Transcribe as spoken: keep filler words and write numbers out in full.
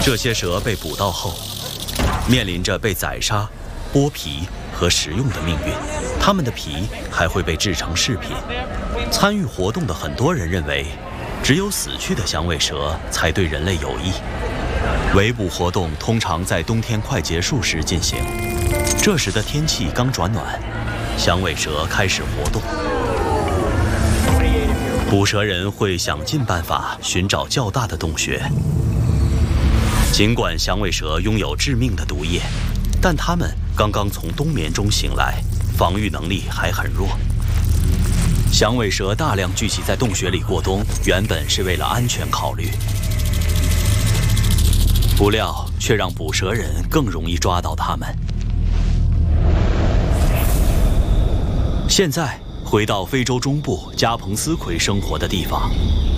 这些蛇被捕到后，面临着被宰杀、剥皮和食用的命运。它们的皮还会被制成饰品。参与活动的很多人认为，只有死去的响尾蛇才对人类有益。围捕活动通常在冬天快结束时进行，这时的天气刚转暖，响尾蛇开始活动。捕蛇人会想尽办法寻找较大的洞穴。尽管响尾蛇拥有致命的毒液，但它们刚刚从冬眠中醒来，防御能力还很弱。响尾蛇大量聚集在洞穴里过冬，原本是为了安全考虑，不料却让捕蛇人更容易抓到它们。现在回到非洲中部加蓬斯奎生活的地方，